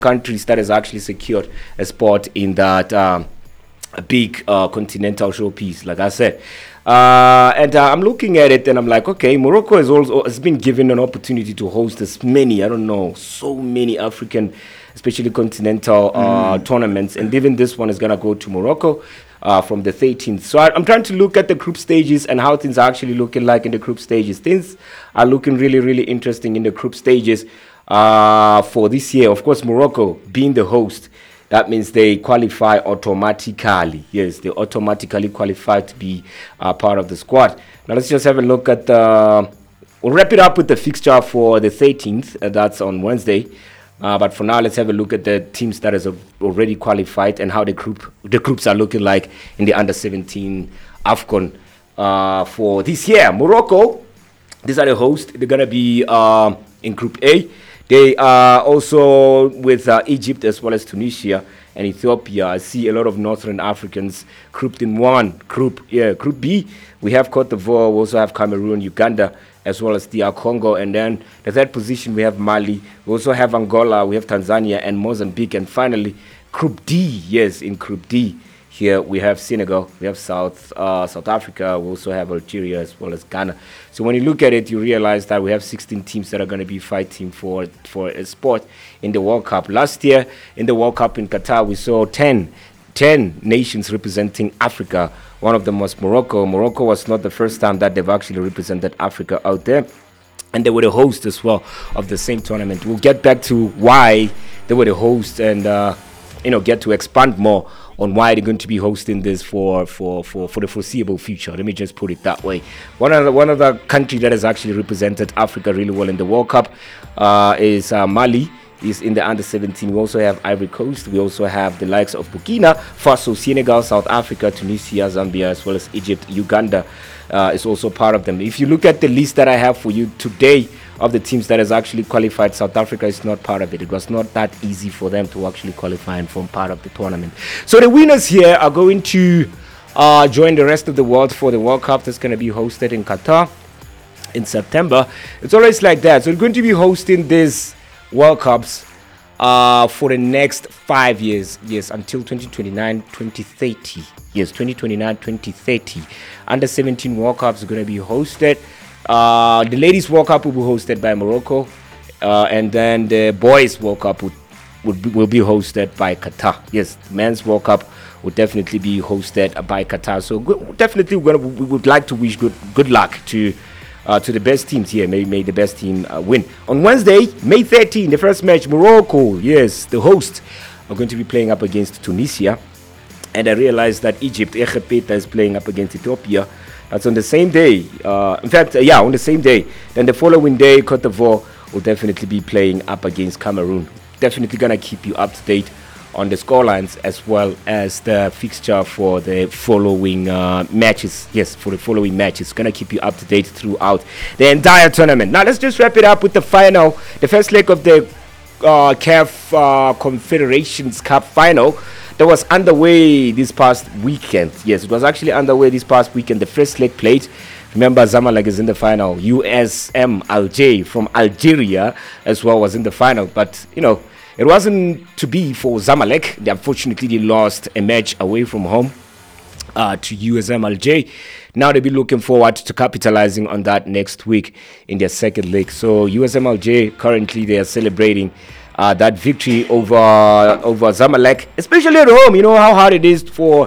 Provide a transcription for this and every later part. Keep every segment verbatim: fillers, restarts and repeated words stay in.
countries that has actually secured a spot in that um, big uh, continental showpiece, like I said. Uh, and uh, I'm looking at it and I'm like, okay, Morocco has also has been given an opportunity to host as many, I don't know, so many African, especially continental uh, mm. tournaments. And even this one is going to go to Morocco uh, from the thirteenth. So I, I'm trying to look at the group stages and how things are actually looking like in the group stages. Things are looking really, really interesting in the group stages uh, for this year. Of course, Morocco being the host, that means they qualify automatically. Yes, they automatically qualify to be uh, part of the squad. Now let's just have a look at the... We'll wrap it up with the fixture for the thirteenth. Uh, that's on Wednesday. Uh, but for now, let's have a look at the teams that has already qualified and how the group the groups are looking like in the under seventeen AFCON uh, for this year. Morocco, these are the hosts. They're going to be uh, in Group A. They are also with uh, Egypt as well as Tunisia and Ethiopia. I see a lot of Northern Africans grouped in one group. Yeah, Group B, we have Cote d'Ivoire, we also have Cameroon, Uganda, as well as D R Congo. And then the third position, we have Mali. We also have Angola, we have Tanzania and Mozambique. And finally, Group D, yes, in Group D, here we have Senegal, we have South uh, South Africa, we also have Algeria as well as Ghana. So when you look at it, you realize that we have sixteen teams that are going to be fighting for for a spot in the World Cup. Last year in the World Cup in Qatar, we saw ten, ten nations representing Africa. One of them was Morocco. Morocco was not the first time that they've actually represented Africa out there. And they were the host as well of the same tournament. We'll get back to why they were the host and, uh, you know, get to expand more on why they're going to be hosting this for, for, for, for the foreseeable future. Let me just put it that way. One of the, one of the country that has actually represented Africa really well in the World Cup uh, is uh, Mali. Is in the under seventeen. We also have Ivory Coast. We also have the likes of Burkina Faso, Senegal, South Africa, Tunisia, Zambia, as well as Egypt. Uganda uh, is also part of them. If you look at the list that I have for you today of the teams that has actually qualified, South Africa is not part of it. It was not that easy for them to actually qualify and form part of the tournament. So the winners here are going to uh, join the rest of the world for the World Cup that's going to be hosted in Qatar in September. It's always like that. So we're going to be hosting this World Cups uh, for the next five years. Yes, until twenty twenty-nine, twenty thirty. Yes, twenty twenty-nine, twenty thirty. Under seventeen World Cups are going to be hosted. Uh, the Ladies World Cup will be hosted by Morocco. Uh, and then the Boys World Cup will, will, be, will be hosted by Qatar. Yes, the Men's World Cup will definitely be hosted by Qatar. So good, definitely we're gonna, we would like to wish good good luck to Uh, to the best teams here. May, may the best team uh, win. On Wednesday, May thirteenth, the first match, Morocco, yes, the host, are going to be playing up against Tunisia. And I realized that Egypt, Echepeta, is playing up against Ethiopia. That's on the same day. Uh, in fact, uh, yeah, on the same day. Then the following day, Cote d'Ivoire will definitely be playing up against Cameroon. Definitely going to keep you up to date on the scorelines as well as the fixture for the following uh, matches. Yes, for the following matches. Gonna keep you up to date throughout the entire tournament. Now let's just wrap it up with the final, the first leg of the uh, C A F uh, Confederations Cup final that was underway this past weekend. Yes, it was actually underway this past weekend. The first leg played. Remember, Zamalek is in the final. U S M Alger from Algeria as well was in the final. But, you know, it wasn't to be for Zamalek. They unfortunately they lost a match away from home uh, to U S M Alger. Now they'll be looking forward to capitalizing on that next week in their second leg. So U S M Alger, currently they are celebrating uh, that victory over over Zamalek, especially at home. You know how hard it is for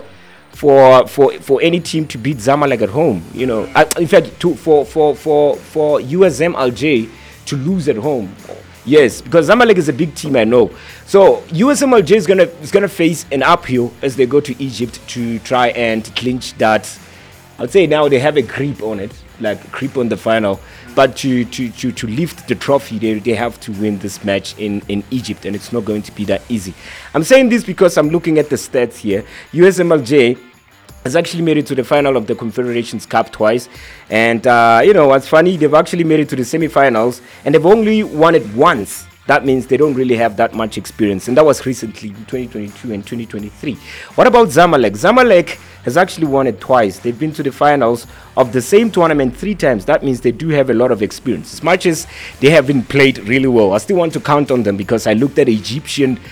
for for for any team to beat Zamalek at home. You know, in fact, to, for for for for U S M Alger to lose at home. Yes, because Zamalek is a big team, I know. So U S M Alger is gonna is gonna face an uphill as they go to Egypt to try and clinch that. I'd say now they have a grip on it, like grip on the final. But to to to, to lift the trophy, they, they have to win this match in, in Egypt, and it's not going to be that easy. I'm saying this because I'm looking at the stats here. U S M Alger has actually made it to the final of the Confederations Cup twice. And, uh, you know, what's funny, they've actually made it to the semifinals, and they've only won it once. That means they don't really have that much experience. And that was recently in twenty twenty-two and twenty twenty-three. What about Zamalek? Zamalek has actually won it twice. They've been to the finals of the same tournament three times. That means they do have a lot of experience. As much as they haven't played really well, I still want to count on them because I looked at the Egyptian